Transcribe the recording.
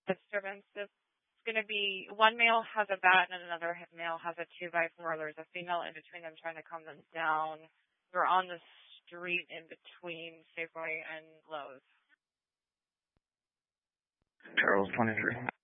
disturbance. It's going to be one male has a bat and another male has a 2x4. There's a female in between them trying to calm them down. We're on the street in between Safeway and Lowe's. Charles 23.